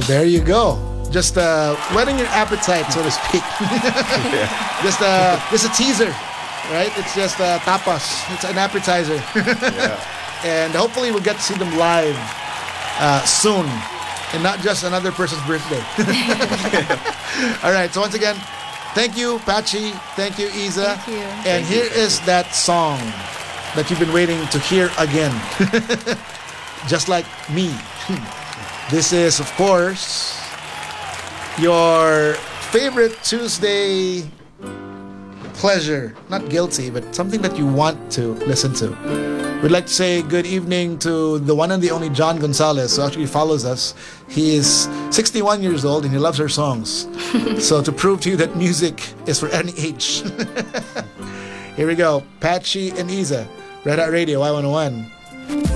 There you go. Just whetting your appetite, so to speak. Just a teaser, right? It's just tapas. It's an appetizer. And hopefully we'll get to see them live soon, and not just another person's birthday. All right. So once again, thank you, Patchy. Thank you, Iza. Thank you. And here is that song that you've been waiting to hear again. Just like me. This is, of course, your favorite Tuesday pleasure. Not guilty, but something that you want to listen to. We'd like to say good evening to the one and the only John Gonzalez, who actually follows us. He is 61 years old and he loves our songs. So to prove to you that music is for any age. Here we go. Patchy and Iza, Red Hot Radio, Y101.